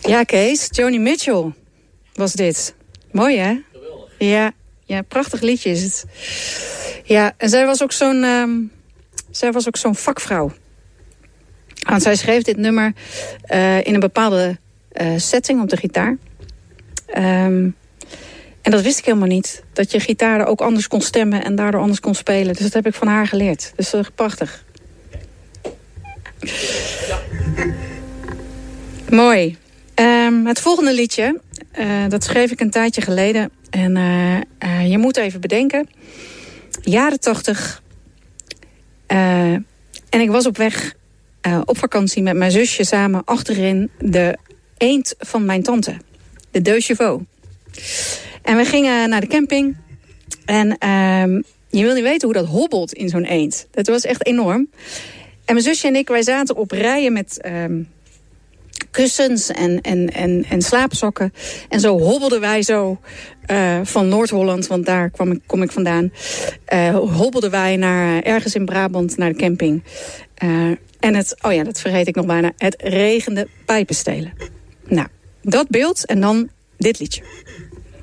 Ja, Kees, Joni Mitchell was dit. Mooi, hè? Geweldig. Ja, prachtig liedje is het. Ja, en zij was ook zo'n vakvrouw. Want zij schreef dit nummer in een bepaalde setting op de gitaar. En dat wist ik helemaal niet. Dat je gitaar ook anders kon stemmen en daardoor anders kon spelen. Dus dat heb ik van haar geleerd. Dus dat is prachtig. Ja. Mooi. Het volgende liedje, dat schreef ik een tijdje geleden. En je moet even bedenken. Jaren 80. En ik was op weg op vakantie met mijn zusje samen achterin de eend van mijn tante. De Deux Chevaux. En we gingen naar de camping. En je wil niet weten hoe dat hobbelt in zo'n eend. Dat was echt enorm. En mijn zusje en ik, wij zaten op rijen met kussens en slaapzakken. En zo hobbelden wij zo van Noord-Holland, want daar kom ik vandaan. Hobbelden wij naar ergens in Brabant naar de camping. En dat vergeet ik nog bijna. Het regende pijpenstelen. Nou, dat beeld en dan dit liedje.